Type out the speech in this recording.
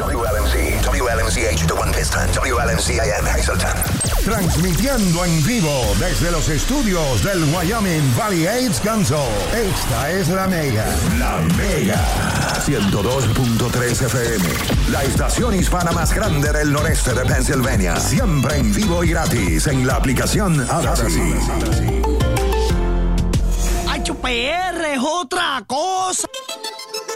WLMCH, The One Piston, WLMCAM, Hazleton. Transmitiendo en vivo desde los estudios del Wyoming Valley AIDS Council. Esta es La Mega. La Mega. 102.3 FM. La estación hispana más grande del noreste de Pennsylvania. Siempre en vivo y gratis en la aplicación Audacy. ¡HPR es otra cosa!